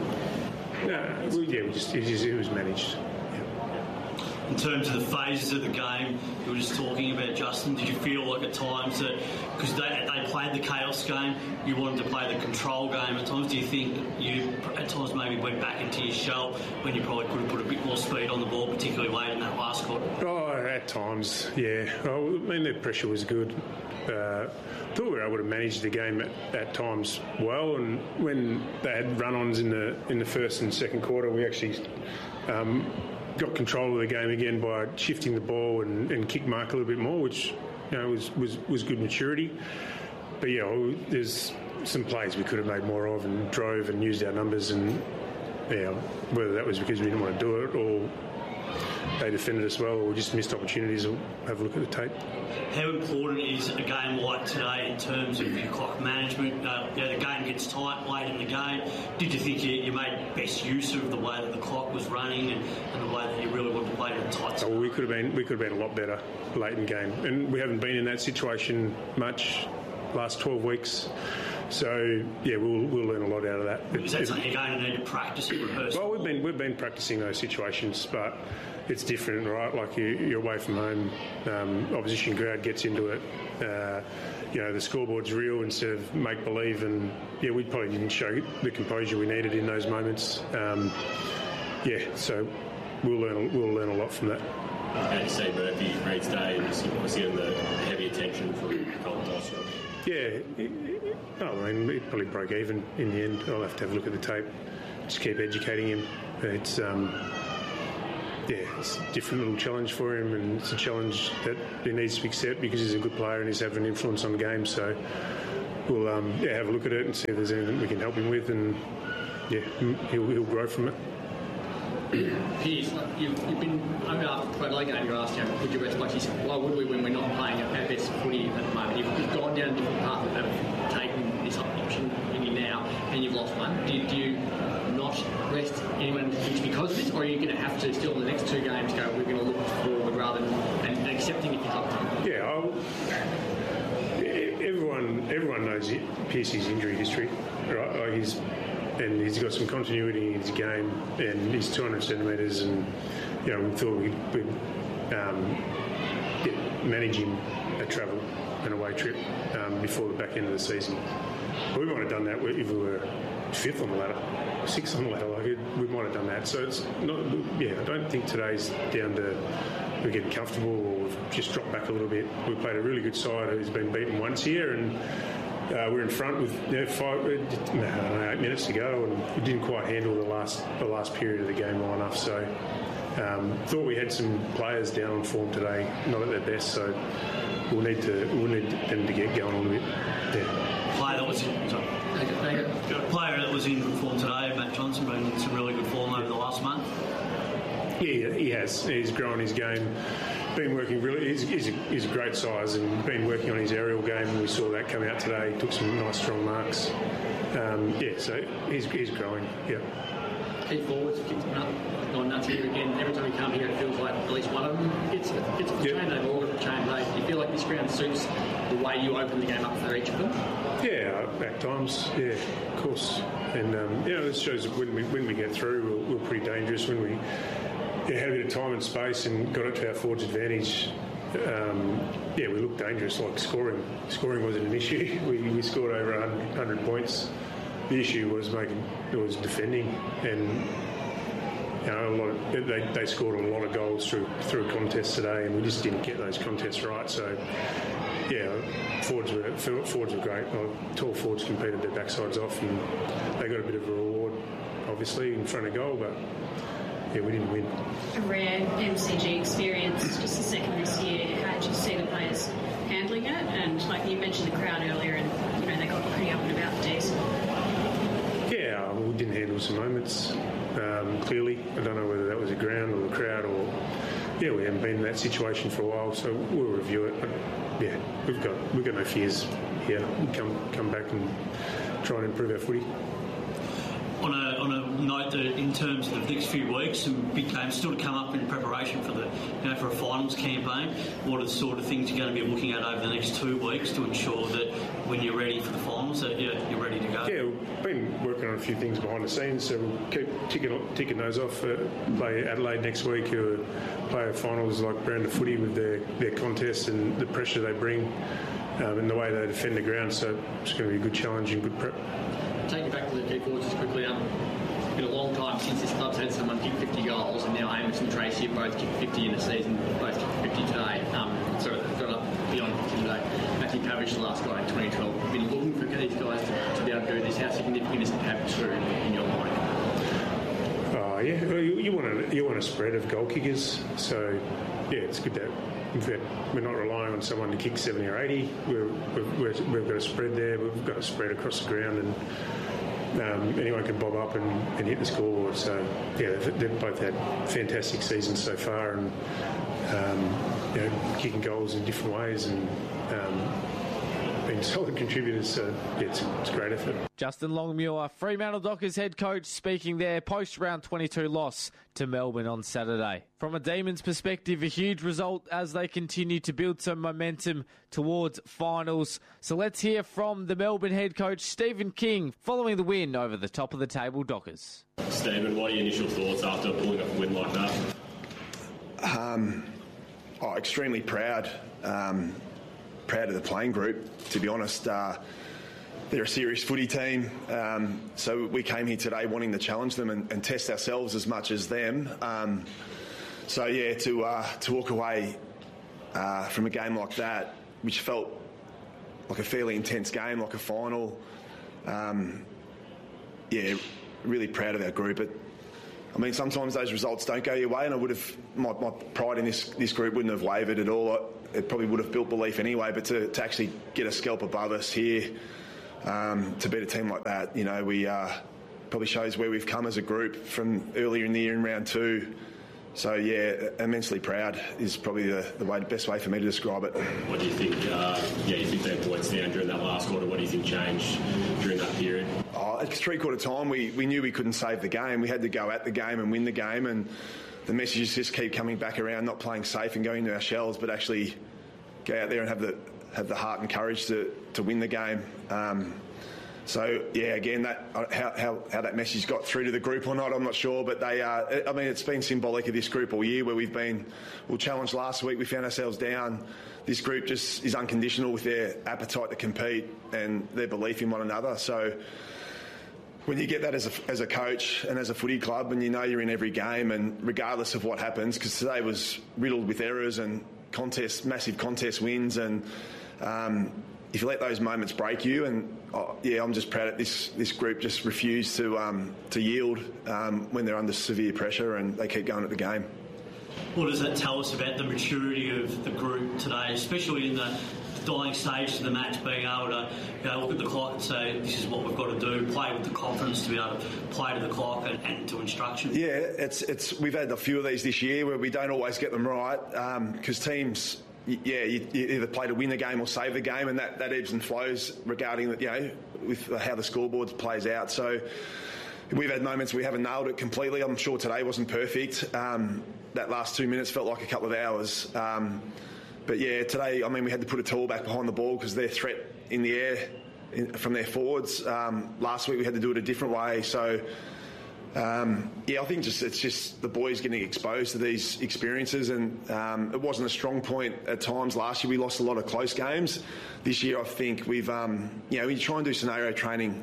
It was managed. In terms of the phases of the game, you were just talking about, Justin, did you feel like at times that, because they played the chaos game, you wanted to play the control game at times? Do you think you at times maybe went back into your shell when you probably could have put a bit more speed on the ball, particularly late in that last quarter? At times, yeah. The pressure was good. I thought we were able to manage the game at times well, and when they had run-ons in the first and second quarter, we actually got control of the game again by shifting the ball and kick mark a little bit more, which was good maturity. But there's some plays we could have made more of and drove and used our numbers, and whether that was because we didn't want to do it or they defended us well or just missed opportunities, we'll have a look at the tape. How important is a game like today in terms of your clock management? The game gets tight late in the game. Did you think you made best use of the way that the clock was running and the way that you really wanted to play it tight? We could have been a lot better late in game, and we haven't been in that situation much last 12 weeks. So yeah, we'll learn a lot out of that. Is that something you're going to need to practice and rehearse? Well, we've been practicing those situations, but it's different, right? Like you're away from home, opposition crowd gets into it. The scoreboard's real instead of make believe, and yeah, we probably didn't show the composure we needed in those moments. So we'll learn a lot from that. How do you see Murphy, Reed's day, and obviously on the heavy attention from Colin Doster? Yeah, it probably broke even in the end. I'll have to have a look at the tape. Just keep educating him. It's it's a different little challenge for him, and it's a challenge that he needs to accept because he's a good player and he's having an influence on the game. So we'll have a look at it and see if there's anything we can help him with, and he'll grow from it. Piers, you've been over after the Adelaide game. You asked, would you best play? You said, why would we when we're not playing our best footy at the moment? You've gone down a different path of taking this option in you now, and you've lost one. Do you not rest anyone because of this, or are you going to have to still in the next two games go? We're going to look forward rather than accepting if you have to. Yeah, everyone knows Piercy's injury history, right? Like he's got some continuity in his game, and he's 200 centimetres, and we thought we'd manage him a travel and away trip before the back end of the season. We might have done that if we were 5th on the ladder, 6th on the ladder. We might have done that. So it's not. I don't think today's down to we're getting comfortable or we've just dropped back a little bit. We played a really good side who's been beaten once here, and we're in front with 8 minutes to go, and we didn't quite handle the last period of the game well enough. So thought we had some players down on form today, not at their best. So we'll need them to get going a little bit. Player that was in form today, Matt Johnson, been in some really good form over the last month. Yeah, he has. He's grown his game. Been working really. He's a great size and been working on his aerial game. And we saw that come out today. He took some nice strong marks. So he's growing. Yeah. Key forwards, gone nuts here again. Every time we come here, it feels like at least one of them gets the chain. They've all got the chain. Do you feel like this ground suits the way you open the game up for each of them? Yeah, at times. Yeah, of course. And this shows that when we get through, we're pretty dangerous. When we had a bit of time and space and got it to our forwards' advantage, we looked dangerous. Like scoring wasn't an issue. We scored over 100 points. The issue was defending, and they scored a lot of goals through contests today, and we just didn't get those contests right. So forwards were great. Tall forwards competed their backsides off, and they got a bit of a reward, obviously, in front of goal, but we didn't win. A rare MCG experience, just the second this year. How did you see the players handling it? And like you mentioned the crowd earlier, and they got pretty up and about decent. Yeah, we didn't handle some moments. Clearly, I don't know whether that was the ground or the crowd, or we haven't been in that situation for a while, so we'll review it. But we've got no fears here. We'll come back and try and improve our footy. On a note that in terms of the next few weeks, some big games still to come up in preparation for for a finals campaign. What are the sort of things you're going to be looking at over the next 2 weeks to ensure that when you're ready for the finals, that you're ready to go? Yeah, we've been working on a few things behind the scenes, so we'll keep ticking those off. Play Adelaide next week, who play finals like brand of footy with their contests and the pressure they bring and the way they defend the ground. So it's going to be a good challenge and good prep. Take you back to the key forwards just quickly. It's been a long time since this club's had someone kick 50 goals, and now Amos and Tracy have both kicked 50 in the season, both kicked 50 today. They've got up beyond 50 today. Matthew Pavish, the last guy in 2012. We've been looking for these guys to be able to do this. How significant is it to have two in your mind? You want a spread of goal kickers, so it's good that we're not relying on someone to kick 70 or 80. We've got a spread there. We've got a spread across the ground, and anyone can bob up and hit the scoreboard. So they've both had fantastic seasons so far, and kicking goals in different ways, and been solid contributors, so it's a great effort. Justin Longmuir, Fremantle Dockers head coach, speaking there post-round 22 loss to Melbourne on Saturday. From a Demons perspective, a huge result as they continue to build some momentum towards finals. So let's hear from the Melbourne head coach, Stephen King, following the win over the top of the table Dockers. Stephen, what are your initial thoughts after pulling off a win like that? Extremely proud. Proud of the playing group, to be honest. They're a serious footy team, so we came here today wanting to challenge them and test ourselves as much as them. To walk away from a game like that, which felt like a fairly intense game, like a final, really proud of our group. Sometimes those results don't go your way, and my pride in this group wouldn't have wavered at all. It probably would have built belief anyway, but to actually get a scalp above us here, to beat a team like that, we probably shows where we've come as a group from earlier in the year in round 2. So, immensely proud is probably the best way for me to describe it. What do you think? You think they points down during that last quarter. What do you think changed during that period? At three-quarter time, we knew we couldn't save the game. We had to go at the game and win the game, and the messages just keep coming back around, not playing safe and going into our shells, but actually go out there and have the heart and courage to win the game. Again, how that message got through to the group or not, I'm not sure. But it's been symbolic of this group all year, where we'll challenge last week, we found ourselves down. This group just is unconditional with their appetite to compete and their belief in one another. So when you get that as a coach and as a footy club, and you know you're in every game, and regardless of what happens, because today was riddled with errors and massive contest wins, and if you let those moments break you, and I'm just proud that this group just refused to yield when they're under severe pressure, and they keep going at the game. What does that tell us about the maturity of the group today, especially in the dying stage of the match, being able to look at the clock and say, this is what we've got to do, play with the confidence to be able to play to the clock and to instruction? Yeah, we've had a few of these this year where we don't always get them right, because teams, you either play to win the game or save the game, and that ebbs and flows regarding with how the scoreboard plays out. So we've had moments we haven't nailed it completely. I'm sure today wasn't perfect. That last 2 minutes felt like a couple of hours. Today, we had to put a towel back behind the ball because their threat in the air from their forwards. Last week we had to do it a different way. So, I think it's just the boys getting exposed to these experiences, and it wasn't a strong point at times. Last year we lost a lot of close games. This year I think we've, we try and do scenario training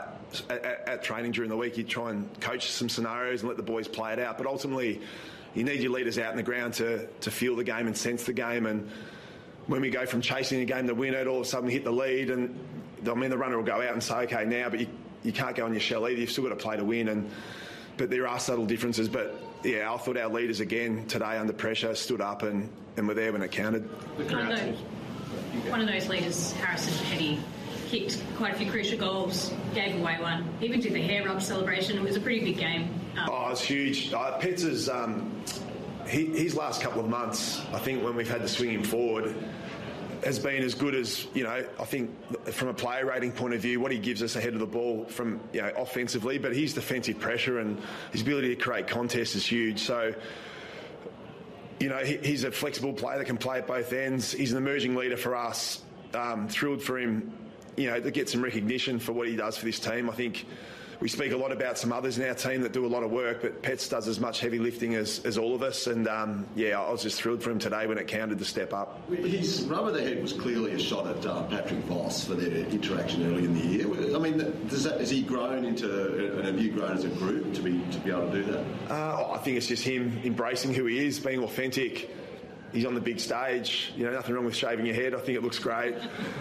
at training during the week. You try and coach some scenarios and let the boys play it out. But ultimately, you need your leaders out in the ground to feel the game and sense the game. And when we go from chasing a game to win it, all of a sudden hit the lead, and the runner will go out and say, okay, now, but you can't go on your shell either. You've still got to play to win. But there are subtle differences. But I thought our leaders again today under pressure stood up and were there when it counted. One of those leaders, Harrison Petty, kicked quite a few crucial goals, gave away one, even did the hair rub celebration. It was a pretty big game. It was huge. Petz is, his last couple of months, I think, when we've had to swing him forward, has been as good as, I think from a player rating point of view, what he gives us ahead of the ball from, offensively, but his defensive pressure and his ability to create contests is huge. So, he's a flexible player that can play at both ends. He's an emerging leader for us. Thrilled for him, to get some recognition for what he does for this team. I think we speak a lot about some others in our team that do a lot of work, but Petz does as much heavy lifting as all of us. And, I was just thrilled for him today when it counted to step up. His rub of the head was clearly a shot at Patrick Voss for their interaction early in the year. Has he grown into, and have you grown as a group to be able to do that? I think it's just him embracing who he is, being authentic. He's on the big stage. Nothing wrong with shaving your head. I think it looks great.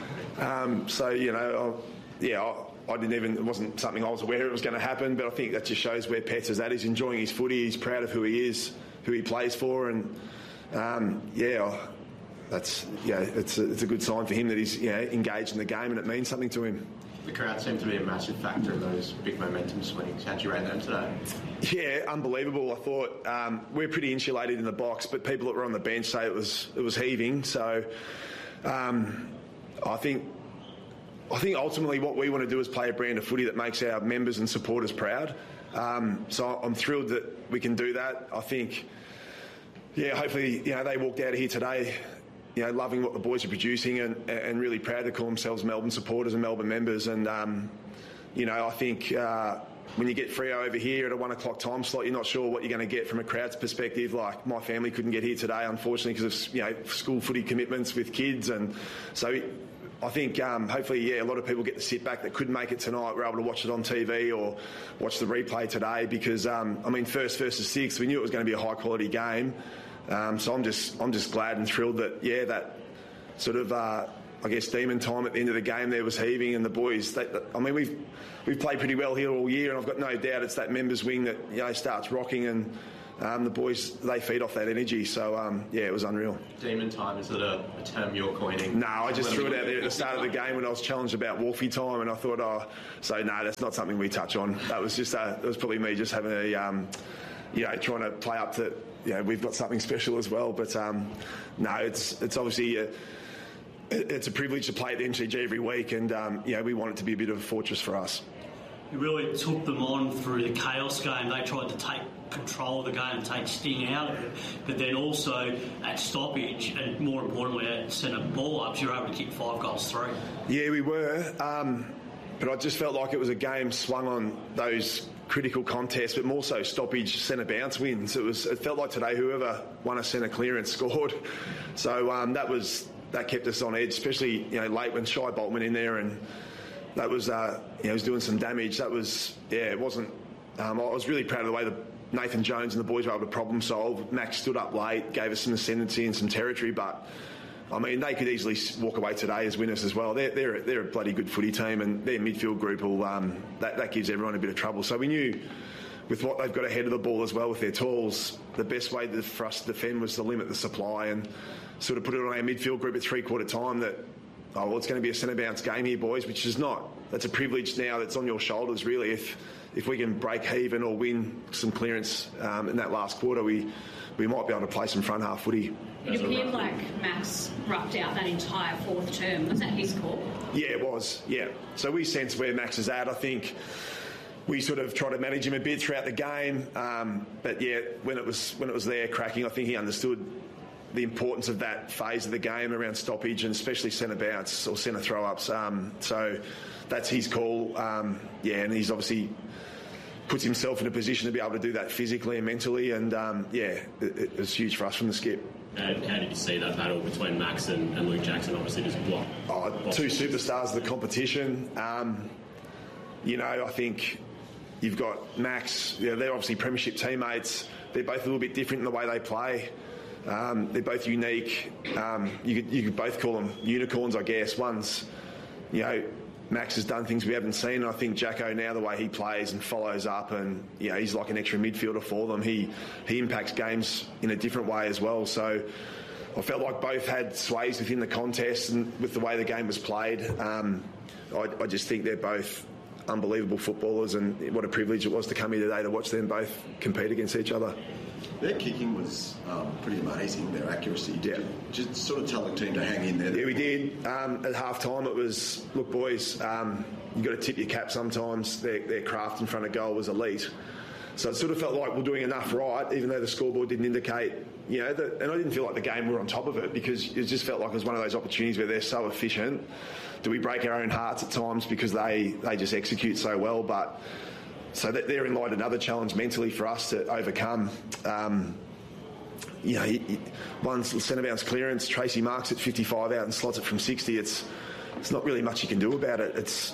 It wasn't something I was aware it was going to happen, but I think that just shows where Petz is at. He's enjoying his footy. He's proud of who he is, who he plays for, and it's a good sign for him that he's engaged in the game and it means something to him. The crowd seemed to be a massive factor in those big momentum swings. How'd you rate them today? Yeah, unbelievable. I thought we're pretty insulated in the box, but people that were on the bench say it was heaving. So I think I think ultimately what we want to do is play a brand of footy that makes our members and supporters proud. So I'm thrilled that we can do that. I think, hopefully, they walked out of here today, loving what the boys are producing and really proud to call themselves Melbourne supporters and Melbourne members. And, I think when you get Freo over here at a 1 o'clock time slot, you're not sure what you're going to get from a crowd's perspective. Like, my family couldn't get here today, unfortunately, because of, school footy commitments with kids. And so I think hopefully, a lot of people get to sit back that couldn't make it tonight. We're able to watch it on TV or watch the replay today because, first versus sixth, we knew it was going to be a high-quality game. So I'm just glad and thrilled that, that sort of, demon time at the end of the game there was heaving, and the boys, we've played pretty well here all year, and I've got no doubt it's that members wing that, starts rocking, and the boys, they feed off that energy. So, it was unreal. Demon time, is it a term you're coining? No, I just threw it out there at the start of the game when I was challenged about Wolfie time, and I thought, that's not something we touch on. That was just, it was probably me just having a, trying to play up to, we've got something special as well. But, no, it's obviously, it's a privilege to play at the MCG every week, and, we want it to be a bit of a fortress for us. You really took them on through the chaos game. They tried to take control of the game and take sting out of it. But then also at stoppage, and more importantly at centre ball-ups, you were able to kick 5 goals through. Yeah, we were. But I just felt like it was a game swung on those critical contests, but more so stoppage centre bounce wins. It felt like today whoever won a centre clearance scored. So that kept us on edge, especially late when Shai Bolton went in there, and that was he was doing some damage. That was it wasn't. I was really proud of the way that Nathan Jones and the boys were able to problem solve. Max stood up late, gave us some ascendancy and some territory, but they could easily walk away today as winners as well. They're a bloody good footy team, and their midfield group will that gives everyone a bit of trouble. So we knew with what they've got ahead of the ball as well with their tools, the best way for us to defend was to limit the supply and sort of put it on our midfield group at 3/4 time that, it's going to be a centre bounce game here, boys, which is not. That's a privilege now that's on your shoulders, really. If we can break even or win some clearance in that last quarter, we might be able to play some front half footy. It appeared like Max roughed out that entire fourth term. Was that his call? Yeah, it was. Yeah. So we sensed where Max is at. I think we sort of tried to manage him a bit throughout the game, but when it was there cracking, I think he understood the importance of that phase of the game around stoppage and especially centre bounce or centre throw-ups. So that's his call. And he's obviously puts himself in a position to be able to do that physically and mentally. And, it was huge for us from the skip. How did you see that battle between Max and Luke Jackson? Obviously, just two superstars of the competition. I think you've got Max. They're obviously premiership teammates. They're both a little bit different in the way they play. They're both unique. You could both call them unicorns, I guess. One's, Max has done things we haven't seen. And I think Jacko now, the way he plays and follows up, and he's like an extra midfielder for them. He impacts games in a different way as well. So I felt like both had sways within the contest and with the way the game was played. I just think they're both unbelievable footballers, and what a privilege it was to come here today to watch them both compete against each other. Their kicking was pretty amazing, their accuracy. Did you just sort of tell the team to hang in there? Yeah, we did. At half-time it was, look, boys, you've got to tip your cap sometimes. Their craft in front of goal was elite. So it sort of felt like we're doing enough right, even though the scoreboard didn't indicate, and I didn't feel like the game we were on top of it, because it just felt like it was one of those opportunities where they're so efficient. Do we break our own hearts at times because they just execute so well? But so that therein lied another challenge mentally for us to overcome. One centre bounce clearance, Tracy marks at 55 out and slots it from 60. It's not really much you can do about it. It's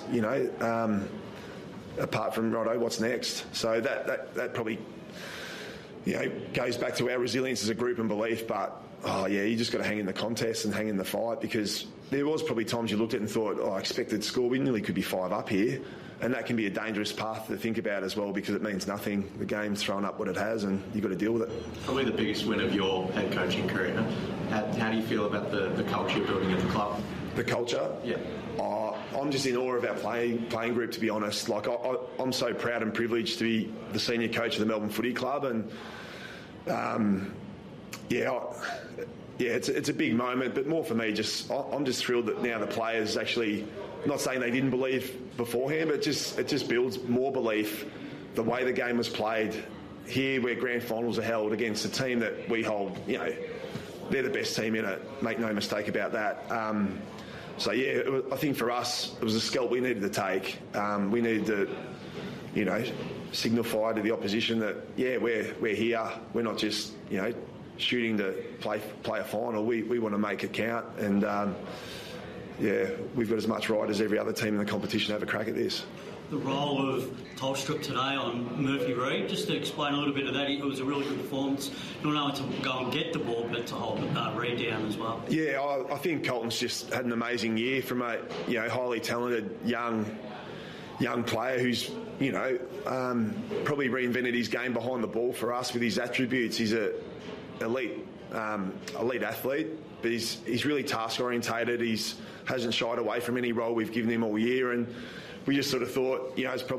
apart from righto, what's next? So that probably goes back to our resilience as a group and belief. But you just got to hang in the contest and hang in the fight, because there was probably times you looked at it and thought, I expected score, we nearly could be 5 up here. And that can be a dangerous path to think about as well, because it means nothing. The game's thrown up what it has, and you've got to deal with it. Probably the biggest win of your head coaching career. How do you feel about the culture you're building at the club? The culture? Yeah. I'm just in awe of our playing group, to be honest. Like, I'm so proud and privileged to be the senior coach of the Melbourne Footy Club, and it's a big moment. But more for me, I'm just thrilled that now the players actually not saying they didn't believe beforehand, but it just builds more belief the way the game was played here, where grand finals are held against a team that we hold. You know, they're the best team in it. Make no mistake about that. So yeah, I think for us it was a scalp we needed to take. We needed to, you know, signify to the opposition that we're here. We're not just, you know, shooting to play a final. We want to make it count, and we've got as much right as every other team in the competition to have a crack at this. The role of Tolstrup today on Murphy Reid, just to explain a little bit of that, it was a really good performance, not only to go and get the ball, but to hold Reid down as well. Yeah, I think Colton's just had an amazing year from a highly talented young player who's probably reinvented his game behind the ball for us with his attributes. He's a elite athlete, but he's really task orientated. He's hasn't shied away from any role we've given him all year, and we just sort of thought, it's probably